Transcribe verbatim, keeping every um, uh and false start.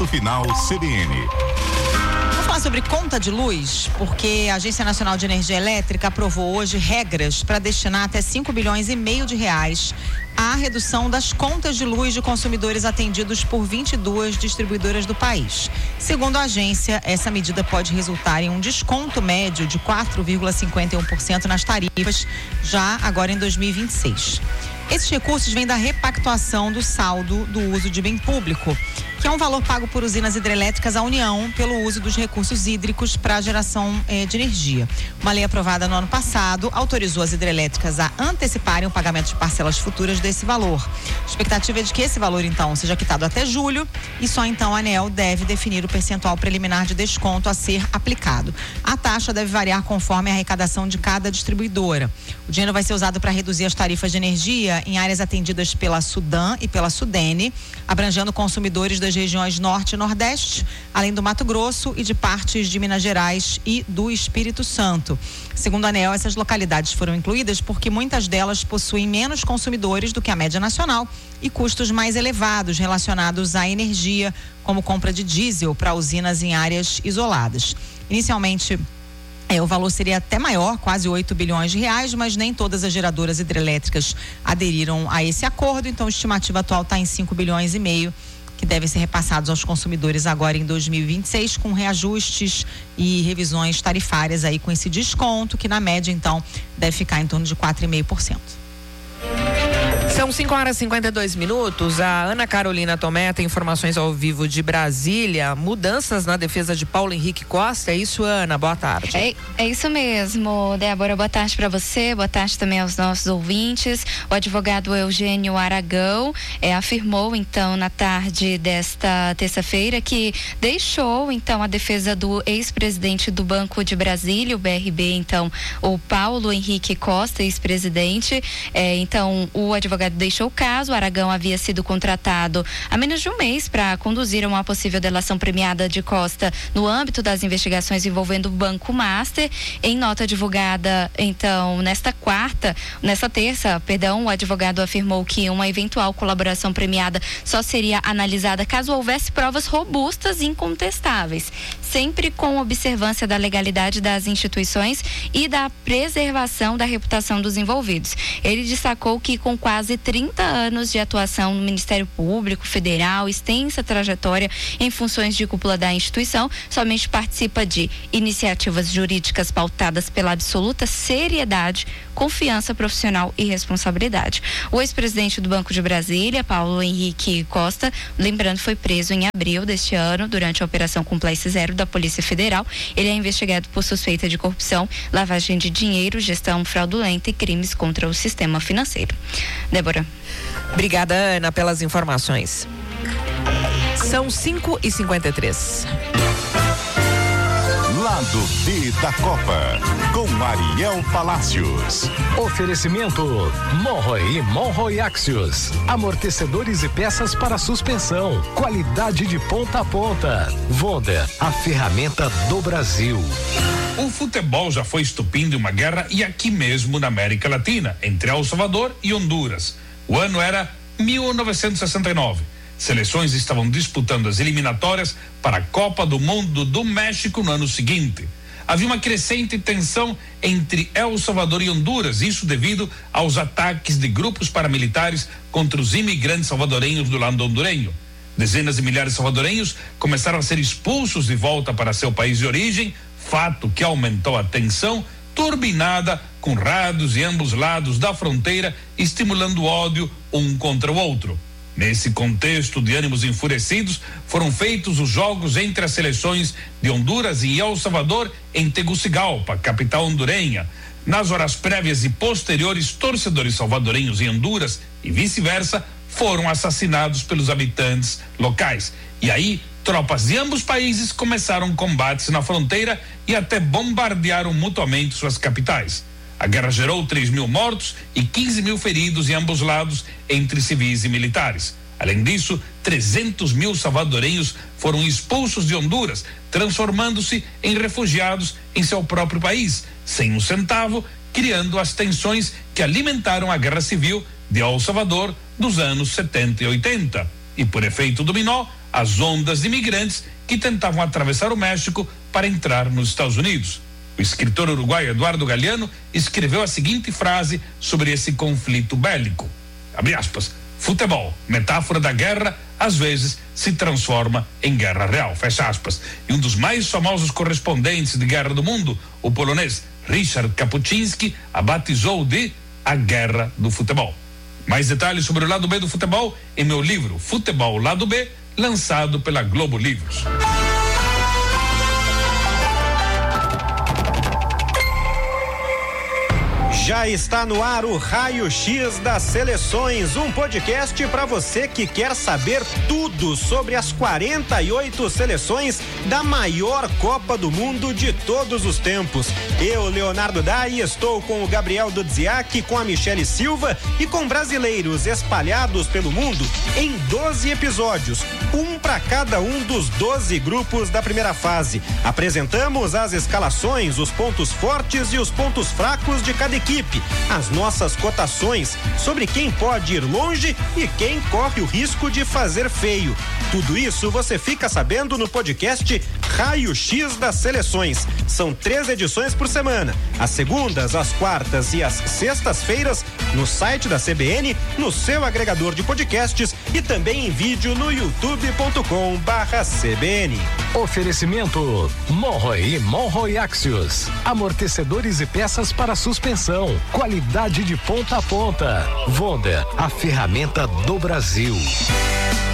Ponto Final C B N. Vamos falar sobre conta de luz, porque a Agência Nacional de Energia Elétrica aprovou hoje regras para destinar até cinco bilhões e meio de reais à redução das contas de luz de consumidores atendidos por vinte e duas distribuidoras do país. Segundo a agência, essa medida pode resultar em um desconto médio de quatro vírgula cinquenta e um por cento nas tarifas, já agora em dois mil e vinte e seis. Esses recursos vêm da repactuação do saldo do uso de bem público, que é um valor pago por usinas hidrelétricas à União pelo uso dos recursos hídricos para a geração eh, de energia. Uma lei aprovada no ano passado autorizou as hidrelétricas a anteciparem o pagamento de parcelas futuras desse valor. A expectativa é de que esse valor, então, seja quitado até julho e só então a ANEEL deve definir o percentual preliminar de desconto a ser aplicado. A taxa deve variar conforme a arrecadação de cada distribuidora. O dinheiro vai ser usado para reduzir as tarifas de energia em áreas atendidas pela Sudan e pela Sudene, abrangendo consumidores das regiões Norte e Nordeste, além do Mato Grosso e de partes de Minas Gerais e do Espírito Santo. Segundo a ANEEL, essas localidades foram incluídas porque muitas delas possuem menos consumidores do que a média nacional e custos mais elevados relacionados à energia, como compra de diesel para usinas em áreas isoladas. Inicialmente, É, o valor seria até maior, quase oito bilhões de reais, mas nem todas as geradoras hidrelétricas aderiram a esse acordo, então a estimativa atual está em cinco bilhões e meio, que devem ser repassados aos consumidores agora em dois mil e vinte e seis, com reajustes e revisões tarifárias aí com esse desconto, que na média então deve ficar em torno de quatro vírgula cinco por cento. São cinco horas e cinquenta e dois minutos. A Ana Carolina Tomé tem informações ao vivo de Brasília. Mudanças na defesa de Paulo Henrique Costa. É isso, Ana? Boa tarde. É, é isso mesmo, Débora. Boa tarde para você. Boa tarde também aos nossos ouvintes. O advogado Eugênio Aragão é, afirmou, então, na tarde desta terça-feira, que deixou, então, a defesa do ex-presidente do Banco de Brasília, o B R B, então, o Paulo Henrique Costa, ex-presidente. É, então, o advogado deixou o caso. O Aragão havia sido contratado há menos de um mês para conduzir uma possível delação premiada de Costa no âmbito das investigações envolvendo o Banco Master. Em nota divulgada, então, nesta quarta, nesta terça, perdão, o advogado afirmou que uma eventual colaboração premiada só seria analisada caso houvesse provas robustas e incontestáveis, sempre com observância da legalidade das instituições e da preservação da reputação dos envolvidos. Ele destacou que com quase trinta anos de atuação no Ministério Público Federal, extensa trajetória em funções de cúpula da instituição, somente participa de iniciativas jurídicas pautadas pela absoluta seriedade, confiança profissional e responsabilidade. O ex-presidente do Banco de Brasília, Paulo Henrique Costa, lembrando, foi preso em abril deste ano durante a Operação Compliance Zero da Polícia Federal. Ele é investigado por suspeita de corrupção, lavagem de dinheiro, gestão fraudulenta e crimes contra o sistema financeiro. Débora. Obrigada, Ana, pelas informações. São cinco e cinquenta e três. Lado B da Copa, com Ariel Palácios. Oferecimento Monroe e Monroe Axios. Amortecedores e peças para suspensão. Qualidade de ponta a ponta. Wonder, a ferramenta do Brasil. O futebol já foi estupindo uma guerra, e aqui mesmo na América Latina, entre El Salvador e Honduras. O ano era mil novecentos e sessenta e nove. Seleções estavam disputando as eliminatórias para a Copa do Mundo do México no ano seguinte. Havia uma crescente tensão entre El Salvador e Honduras, isso devido aos ataques de grupos paramilitares contra os imigrantes salvadorenhos do lado hondurenho. Dezenas de milhares de salvadorenhos começaram a ser expulsos de volta para seu país de origem, fato que aumentou a tensão, turbinada com rádios de ambos lados da fronteira, estimulando ódio um contra o outro. Nesse contexto de ânimos enfurecidos, foram feitos os jogos entre as seleções de Honduras e El Salvador em Tegucigalpa, capital hondurenha. Nas horas prévias e posteriores, torcedores salvadorenhos em Honduras e vice-versa foram assassinados pelos habitantes locais. E aí, tropas de ambos países começaram combates na fronteira e até bombardearam mutuamente suas capitais. A guerra gerou três mil mortos e quinze mil feridos em ambos lados, entre civis e militares. Além disso, trezentos mil salvadorenhos foram expulsos de Honduras, transformando-se em refugiados em seu próprio país, sem um centavo, criando as tensões que alimentaram a guerra civil de El Salvador dos anos setenta e oitenta. e, por efeito dominó, as ondas de imigrantes que tentavam atravessar o México para entrar nos Estados Unidos. O escritor uruguaio Eduardo Galeano escreveu a seguinte frase sobre esse conflito bélico, abre aspas, futebol, metáfora da guerra, às vezes se transforma em guerra real, fecha aspas. E um dos mais famosos correspondentes de guerra do mundo, o polonês Richard Kapuscinski, a batizou de a guerra do futebol. Mais detalhes sobre o lado B do futebol em meu livro Futebol Lado B, lançado pela Globo Livros. Já está no ar o Raio X das Seleções, um podcast para você que quer saber tudo sobre as quarenta e oito seleções da maior Copa do Mundo de todos os tempos. Eu, Leonardo Dai, estou com o Gabriel Dudziak, com a Michele Silva e com brasileiros espalhados pelo mundo em doze episódios, um para cada um dos doze grupos da primeira fase. Apresentamos as escalações, os pontos fortes e os pontos fracos de cada equipe. As nossas cotações sobre quem pode ir longe e quem corre o risco de fazer feio. Tudo isso você fica sabendo no podcast Raio X das Seleções. São três edições por semana, às segundas, às quartas e às sextas-feiras, no site da C B N, no seu agregador de podcasts e também em vídeo no youtube ponto com barra C B N. Oferecimento Monroe e Monroe Axios, amortecedores e peças para suspensão, qualidade de ponta a ponta. Wonder, a ferramenta do Brasil.